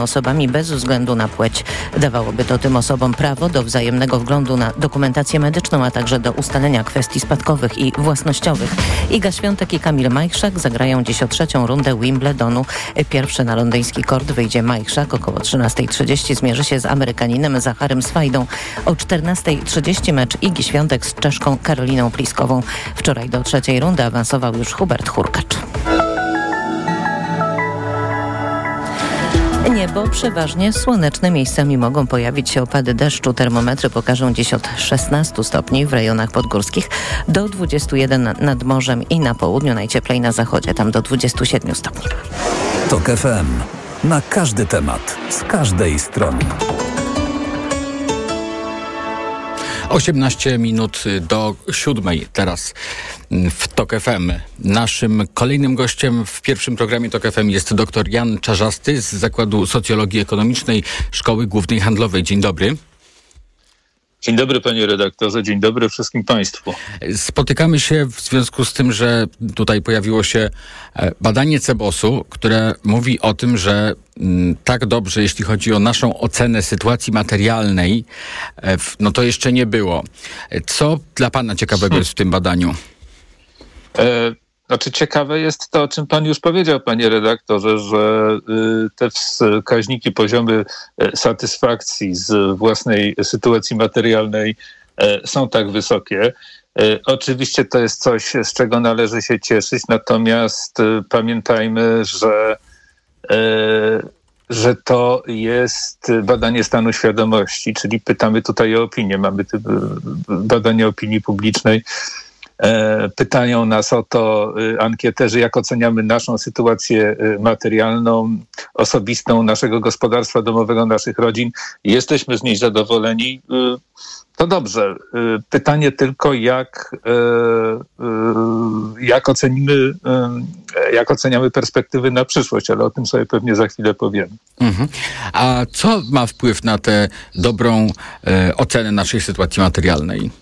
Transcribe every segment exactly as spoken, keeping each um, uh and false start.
osobami bez względu na płeć. Dawałoby to tym osobom prawo do wzajemnego wglądu na dokumentację medyczną, a także do ustalenia kwestii spadkowych i własnościowych. Iga Świątek i Kamil Majchrzak zagrają dziś o trzecią rundę Wimbledonu. Pierwszy na londyński kort wyjdzie Majchrzak. Około trzynasta trzydzieści zmierzy się z Amerykaninem Zacharem Swajdą. O czternasta trzydzieści mecz Igi Świątek z Czeszką Karoliną Pliskową. Wczoraj do trzeciej rundy awansował już Hubert Hurkacz. Niebo przeważnie słoneczne, miejscami mogą pojawić się opady deszczu. Termometry pokażą dziś od szesnastu stopni w rejonach podgórskich do dwudziestu jeden nad morzem i na południu, najcieplej na zachodzie, tam do dwudziestu siedmiu stopni. TOK F M. Na każdy temat, z każdej strony. osiemnaście minut do siódmej teraz w TOK F M. Naszym kolejnym gościem w pierwszym programie TOK F M jest dr Jan Czarzasty z Zakładu Socjologii Ekonomicznej Szkoły Głównej Handlowej. Dzień dobry. Dzień dobry, panie redaktorze, dzień dobry wszystkim państwu. Spotykamy się w związku z tym, że tutaj pojawiło się badanie Cebosu, które mówi o tym, że tak dobrze, jeśli chodzi o naszą ocenę sytuacji materialnej, no to jeszcze nie było. Co dla pana ciekawego jest w tym badaniu? E, znaczy ciekawe jest to, o czym pan już powiedział, panie redaktorze, że y, te wskaźniki, poziomy y, satysfakcji z własnej sytuacji materialnej y, są tak wysokie. Y, oczywiście to jest coś, z czego należy się cieszyć, natomiast y, pamiętajmy, że y, że to jest badanie stanu świadomości, czyli pytamy tutaj o opinię. Mamy te badania opinii publicznej. Pytają nas o to ankieterzy, jak oceniamy naszą sytuację materialną, osobistą, naszego gospodarstwa domowego, naszych rodzin. Jesteśmy z niej zadowoleni. To dobrze. Pytanie tylko, jak, jak ocenimy, jak oceniamy perspektywy na przyszłość, ale o tym sobie pewnie za chwilę powiemy. Mhm. A co ma wpływ na tę dobrą ocenę naszej sytuacji materialnej?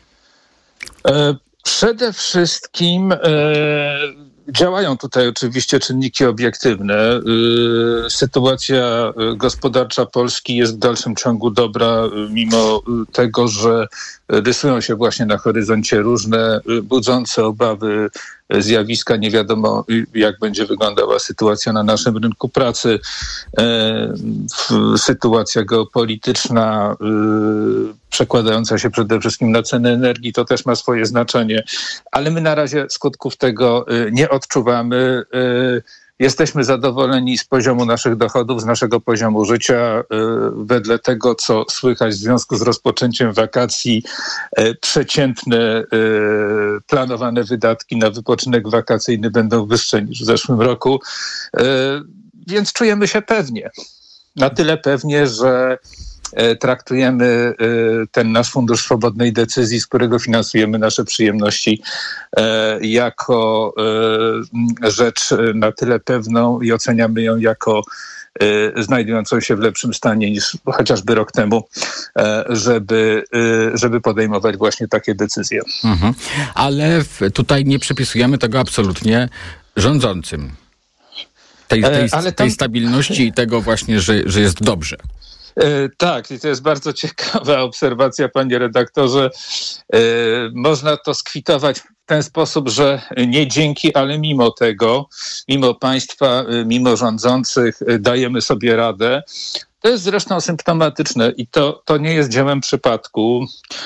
Przede wszystkim e, działają tutaj oczywiście czynniki obiektywne. E, sytuacja gospodarcza Polski jest w dalszym ciągu dobra, mimo tego, że rysują się właśnie na horyzoncie różne budzące obawy zjawiska. Nie wiadomo, jak będzie wyglądała sytuacja na naszym rynku pracy. E, sytuacja geopolityczna e, przekładająca się przede wszystkim na ceny energii, to też ma swoje znaczenie, ale my na razie skutków tego e, nie odczuwamy. E, Jesteśmy zadowoleni z poziomu naszych dochodów, z naszego poziomu życia. Wedle tego, co słychać w związku z rozpoczęciem wakacji, przeciętne planowane wydatki na wypoczynek wakacyjny będą wyższe niż w zeszłym roku. Więc czujemy się pewnie. Na tyle pewnie, że traktujemy ten nasz fundusz swobodnej decyzji, z którego finansujemy nasze przyjemności, jako rzecz na tyle pewną i oceniamy ją jako znajdującą się w lepszym stanie niż chociażby rok temu, żeby, żeby podejmować właśnie takie decyzje. Mhm. Ale tutaj nie przypisujemy tego absolutnie rządzącym. Tej, tej, Ale tam... tej stabilności i tego właśnie, że, że jest dobrze. Tak, i to jest bardzo ciekawa obserwacja, panie redaktorze. Można to skwitować w ten sposób, że nie dzięki, ale mimo tego, mimo państwa, mimo rządzących dajemy sobie radę. To jest zresztą symptomatyczne i to, to nie jest dziełem przypadku.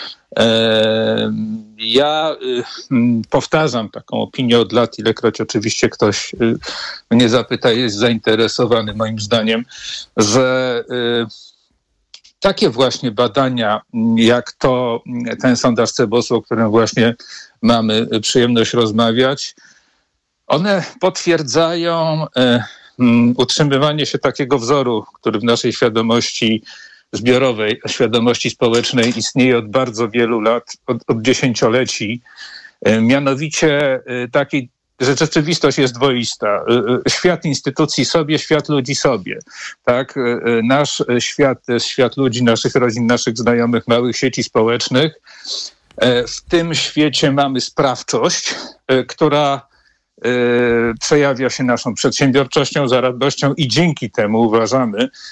Ja powtarzam taką opinię od lat, ilekroć oczywiście ktoś mnie zapyta, jest zainteresowany moim zdaniem, że takie właśnie badania, jak to ten sondaż Cebosu, o którym właśnie mamy przyjemność rozmawiać, one potwierdzają e, um, utrzymywanie się takiego wzoru, który w naszej świadomości zbiorowej, świadomości społecznej istnieje od bardzo wielu lat, od, od dziesięcioleci. E, mianowicie e, takiej że rzeczywistość jest dwoista. Świat instytucji sobie, świat ludzi sobie. Tak? Nasz świat to jest świat ludzi, naszych rodzin, naszych znajomych, małych sieci społecznych. W tym świecie mamy sprawczość, która przejawia się naszą przedsiębiorczością, zaradnością i dzięki temu uważamy,